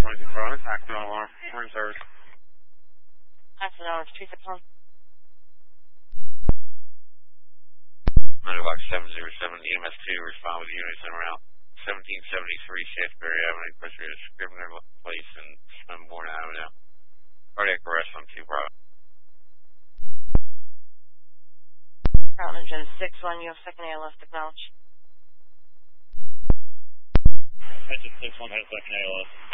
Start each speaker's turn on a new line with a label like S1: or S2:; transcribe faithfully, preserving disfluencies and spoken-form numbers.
S1: twenty-two Front, active on alarm, morning service.
S2: Active on two six one.
S1: Underbox seven zero seven, E M S two, respond with units in around seventeen seventy-three Shaftsbury Avenue, pressure is Scribner Place and Swinburne Avenue. Cardiac arrest on two Bravo.
S2: Crown engine six one, you have second A L S acknowledged.
S1: Engine six one has second A L S.